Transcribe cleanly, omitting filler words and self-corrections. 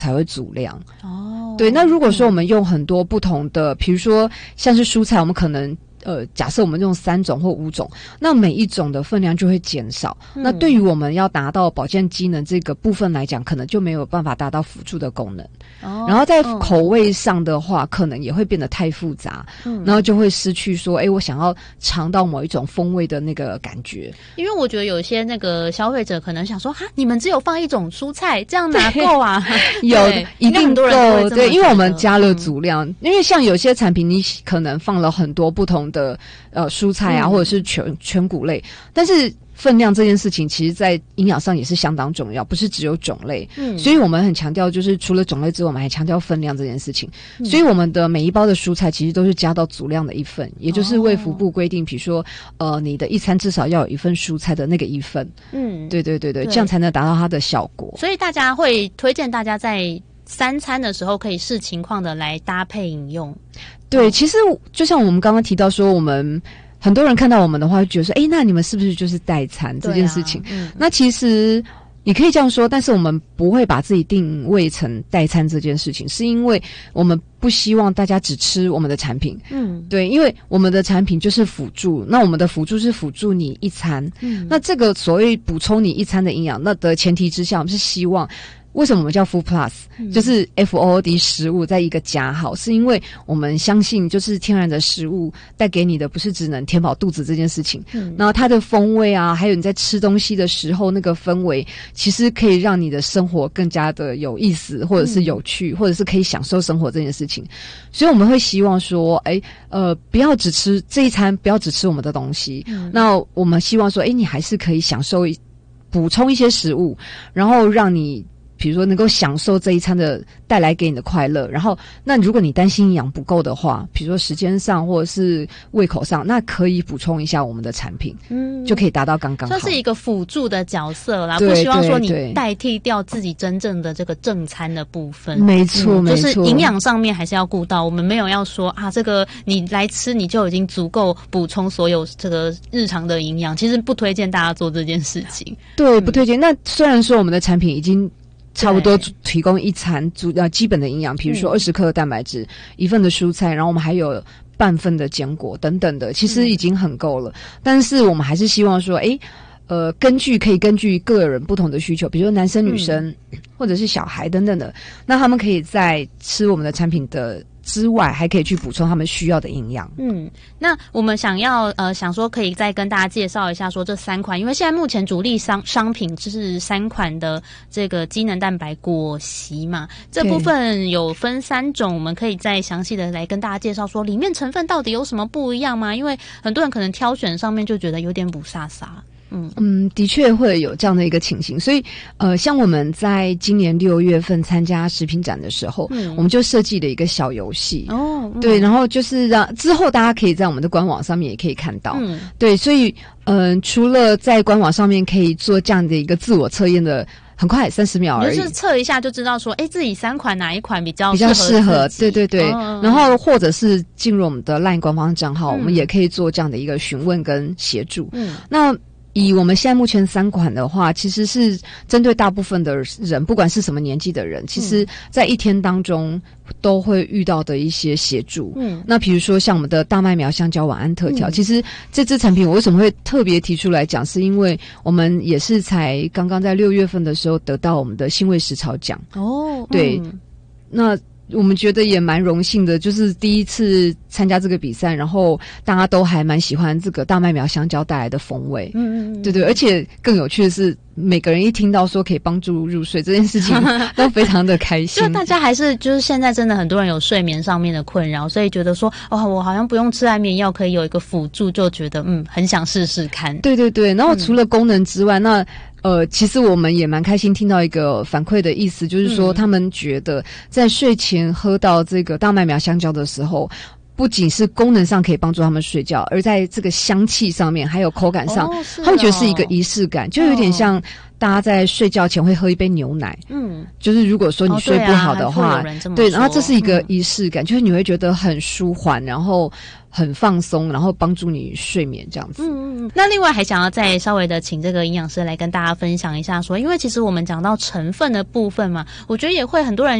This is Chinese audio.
才会足量。对，那如果说我们用很多不同的，比如说像是蔬菜，我们可能假设我们用3种或5种，那每一种的分量就会减少。那对于我们要达到保健机能这个部分来讲，可能就没有办法达到辅助的功能。然后在口味上的话，可能也会变得太复杂，然后就会失去说，我想要尝到某一种风味的那个感觉。 因为我觉得有一些那个消费者可能想说，哈，你们只有放一种蔬菜，这样哪够啊？ 有一定够，对，因为我们加了足量。因为像有些产品，你可能放了很多不同的蔬菜啊，或者是全谷类，但是分量这件事情其实在营养上也是相当重要，不是只有种类。所以我们很强调，就是除了种类之外，我们还强调分量这件事情。所以我们的每一包的蔬菜其实都是加到足量的1份，也就是卫福部规定，比如说你的一餐至少要有1份蔬菜的那个1份。对，这样才能达到它的效果。 所以大家会推荐大家在3餐的时候可以视情况的来搭配饮用。 对，其实就像我们刚刚提到说，我们很多人看到我们的话，会觉得说，那你们是不是就是代餐这件事情？那其实你可以这样说，但是我们不会把自己定位成代餐这件事情，是因为我们不希望大家只吃我们的产品。对，因为我们的产品就是辅助，那我们的辅助是辅助你一餐。那这个所谓补充你一餐的营养，那的前提之下，我们是希望。为什么我们叫 Food Plus，就是 FOOD 食物在一个加号，是因为我们相信就是天然的食物带给你的不是只能填饱肚子这件事情，然后它的风味啊，还有你在吃东西的时候那个氛围，其实可以让你的生活更加的有意思，或者是有趣，或者是可以享受生活这件事情。所以我们会希望说，不要只吃这一餐，不要只吃我们的东西。那我们希望说，你还是可以享受补充一些食物，然后让你比如说能够享受这一餐的带来给你的快乐，然后那如果你担心营养不够的话，比如说时间上或者是胃口上，那可以补充一下我们的产品，就可以达到刚刚好。 算是一个辅助的角色啦，不希望说你代替掉自己真正的这个正餐的部分。 没错，没错， 就是营养上面还是要顾到。我们没有要说啊，这个你来吃你就已经足够补充所有这个日常的营养，其实不推荐大家做这件事情。 对，不推荐。那虽然说我们的产品已经差不多提供一餐基本的营养，比如说20克的蛋白质，1份的蔬菜，然后我们还有半份的坚果等等的，其实已经很够了。但是我们还是希望说，可以根据个人不同的需求，比如说男生女生，或者是小孩等等的，那他们可以在吃我们的产品的之外，还可以去补充他们需要的营养。 那我们想说可以再跟大家介绍一下说这3款，因为现在目前主力商品就是3款的这个机能蛋白果昔嘛，这部分有分3种，我们可以再详细的来跟大家介绍说里面成分到底有什么不一样吗？因为很多人可能挑选上面就觉得有点不飒飒。 的确会有这样的一个情形，所以像我们在今年6月份参加食品展的时候，我们就设计了一个小游戏对，然后就是让之后大家可以在我们的官网上面也可以看到，对，所以除了在官网上面可以做这样的一个自我测验的。很快30秒而已， 就是测一下就知道说，自己3款哪一款比较适合，对，然后或者是进入我们的 LINE 官方账号，我们也可以做这样的一个询问跟协助。那以我们现在目前3款的话，其实是针对大部分的人，不管是什么年纪的人，其实在一天当中都会遇到的一些协助。那比如说像我们的大麦苗香蕉晚安特调，其实这支产品我为什么会特别提出来讲，是因为我们也是才刚刚在6月份的时候得到我们的新味食潮奖。对，那我们觉得也蛮荣幸的，就是第一次参加这个比赛，然后大家都还蛮喜欢这个大麦苗香蕉带来的风味。对，而且更有趣的是，每个人一听到说可以帮助入睡这件事情，都非常的开心。 就大家还是就是现在真的很多人有睡眠上面的困扰，所以觉得说我好像不用吃安眠药，可以有一个辅助，就觉得很想试试看。 对，然后除了功能之外，那其实我们也蛮开心听到一个反馈的意思，就是说他们觉得在睡前喝到这个大麦苗香蕉的时候，不仅是功能上可以帮助他们睡觉，而在这个香气上面还有口感上，他们觉得是一个仪式感，就有点像大家在睡觉前会喝一杯牛奶，就是如果说你睡不好的话，对，然后这是一个仪式感，就是你会觉得很舒缓，然后很放松，然后帮助你睡眠这样子。 那另外还想要再稍微的请这个营养师来跟大家分享一下说，因为其实我们讲到成分的部分嘛，我觉得也会很多人